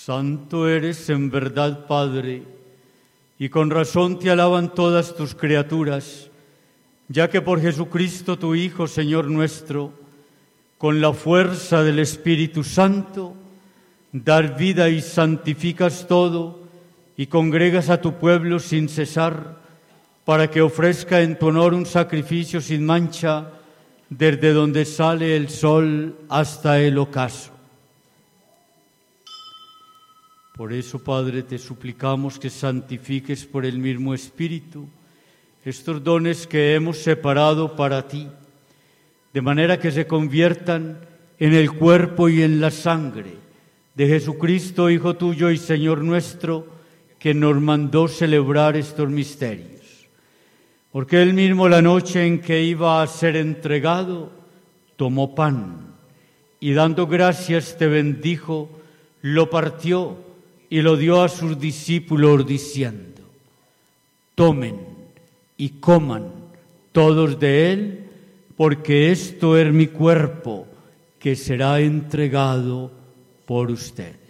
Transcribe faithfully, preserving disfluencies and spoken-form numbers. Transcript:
Santo eres en verdad, Padre, y con razón te alaban todas tus criaturas, ya que por Jesucristo tu Hijo, Señor nuestro, con la fuerza del Espíritu Santo, das vida y santificas todo, y congregas a tu pueblo sin cesar, para que ofrezca en tu honor un sacrificio sin mancha, desde donde sale el sol hasta el ocaso. Por eso, Padre, te suplicamos que santifiques por el mismo Espíritu estos dones que hemos separado para ti, de manera que se conviertan en el cuerpo y en la sangre de Jesucristo, Hijo tuyo y Señor nuestro, que nos mandó celebrar estos misterios. Porque Él mismo, la noche en que iba a ser entregado, tomó pan y dando gracias te bendijo, lo partió y lo dio a sus discípulos diciendo: tomen y coman todos de él, porque esto es mi cuerpo que será entregado por ustedes.